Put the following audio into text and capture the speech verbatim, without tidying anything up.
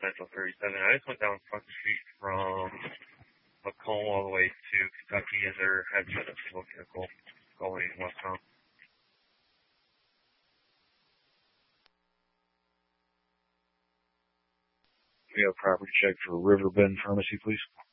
Central thirty-seven. I just went down Front Street from Macomb all the way to Kentucky, and there had been a single vehicle going westbound. We have property check for Riverbend Pharmacy, please.